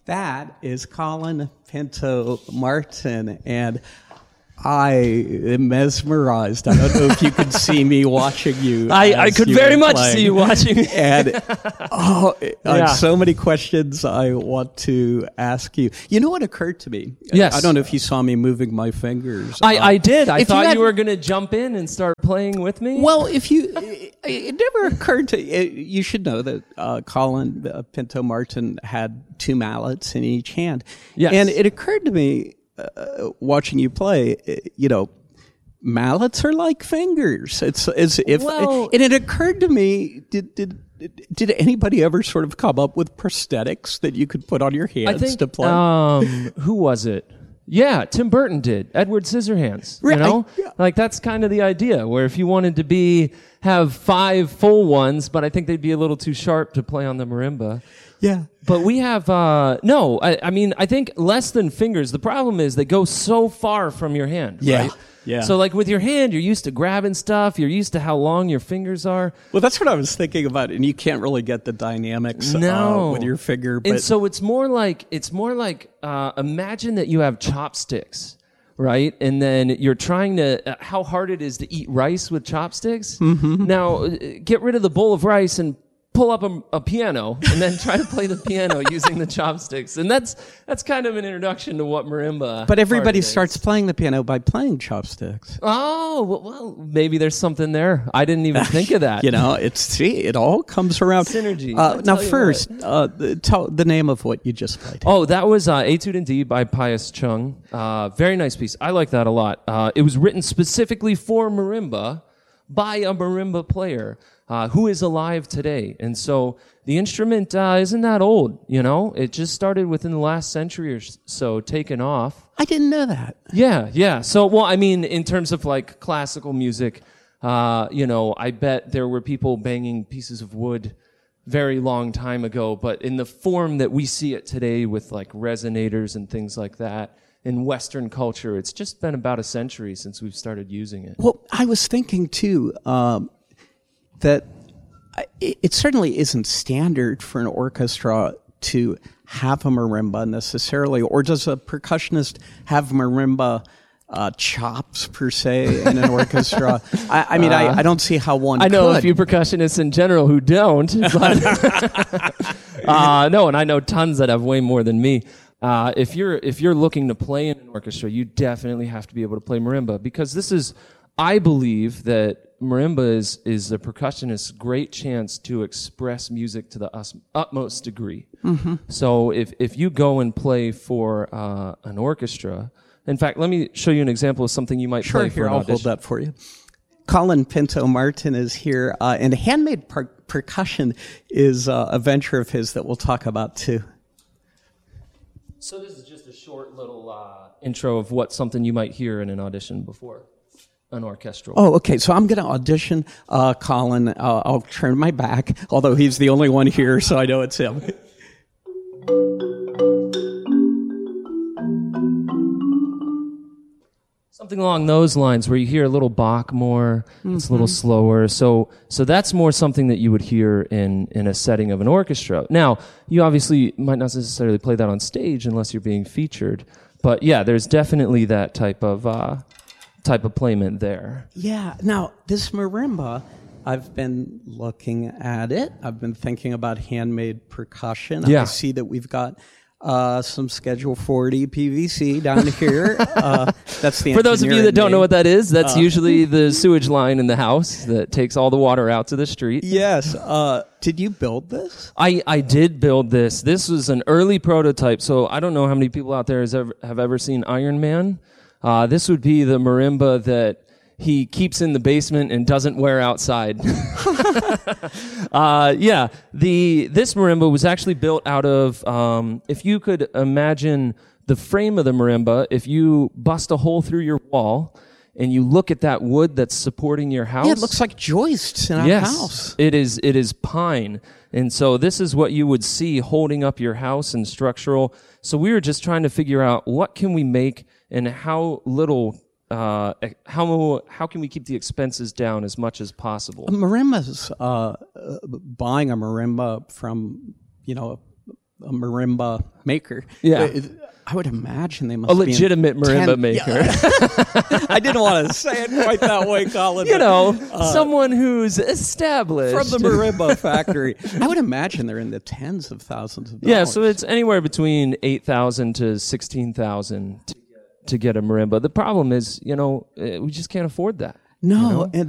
That is Colin Pinto Martin, and I am mesmerized. I don't know if you could see me watching you. I could very much see you watching. And so many questions I want to ask you. You know what occurred to me? Yes. I don't know if you saw me moving my fingers. I did. I thought you were going to to jump in and start playing with me. Well, it never occurred to you should know that Colin Pinto Martin had two mallets in each hand. Yes. And it occurred to me, watching you play, mallets are like fingers. It's as if, and it occurred to me, did anybody ever sort of come up with prosthetics that you could put on your hands to play? Who was it? Yeah, Tim Burton did. Edward Scissorhands. Right. You know, like that's kind of the idea. Where if you wanted to have 5 full ones, but I think they'd be a little too sharp to play on the marimba. Yeah. But we have, I mean, I think less than fingers. The problem is they go so far from your hand, right? Yeah. So like with your hand, you're used to grabbing stuff. You're used to how long your fingers are. Well, that's what I was thinking about, and you can't really get the dynamics with your finger. But and so it's more like imagine that you have chopsticks, right? And then you're trying to, how hard it is to eat rice with chopsticks. Mm-hmm. Now, get rid of the bowl of rice and pull up a piano and then try to play the piano using the chopsticks. And that's kind of an introduction to what marimba. But everybody starts playing the piano by playing chopsticks. Oh, well, maybe there's something there. I didn't even think of that. It all comes around. Synergy. Now, first, tell the name of what you just played. Oh, that was Etude in D by Pius Chung. Very nice piece. I like that a lot. It was written specifically for marimba by a marimba player who is alive today. And so the instrument isn't that old, you know? It just started within the last century or so, taken off. I didn't know that. Yeah. So, well, I mean, in terms of like classical music, I bet there were people banging pieces of wood very long time ago, but in the form that we see it today with like resonators and things like that, in Western culture, it's just been about a century since we've started using it. Well, I was thinking, too, that it certainly isn't standard for an orchestra to have a marimba necessarily, or does a percussionist have marimba chops, per se, in an orchestra? I don't see how one could. I know a few percussionists in general who don't, but no, and I know tons that have way more than me. If you're looking to play in an orchestra, you definitely have to be able to play marimba, because I believe that marimba is the percussionist's great chance to express music to the utmost degree. Mm-hmm. So if you go and play for an orchestra, in fact, let me show you an example of something you might play for an audition. I'll hold that for you. Colin Pinto Martin is here, and handmade percussion is a venture of his that we'll talk about too. So this is just a short little intro of what something you might hear in an audition before an orchestral. Oh, okay. So I'm going to audition Colin. I'll turn my back, although he's the only one here, so I know it's him. Something along those lines, where you hear a little Bach more, it's a little slower. So that's more something that you would hear in a setting of an orchestra. Now, you obviously might not necessarily play that on stage unless you're being featured. But yeah, there's definitely that type of playment there. Yeah. Now, this marimba, I've been looking at it. I've been thinking about handmade percussion. Yeah. I see that we've got some Schedule 40 PVC down here. That's the For those of you that don't know what that is, that's usually the sewage line in the house that takes all the water out to the street. Yes. Did you build this? I did build this. This was an early prototype, so I don't know how many people out there have ever seen Iron Man. This would be the marimba that he keeps in the basement and doesn't wear outside. This marimba was actually built out of, if you could imagine the frame of the marimba, if you bust a hole through your wall and you look at that wood that's supporting your house. Yeah, it looks like joists in a house. It is pine. And so this is what you would see holding up your house and structural. So we were just trying to figure out what can we make and how little, how can we keep the expenses down as much as possible? Marimba's, buying a marimba from, a marimba maker. Yeah. I would imagine they must A be legitimate marimba maker. Yeah. I didn't want to say it quite that way, Colin. You know, someone who's established. From the marimba factory. I would imagine they're in the tens of thousands of dollars. Yeah, so it's anywhere between 8,000 to 16,000 to get a marimba. The problem is, we just can't afford that. No, and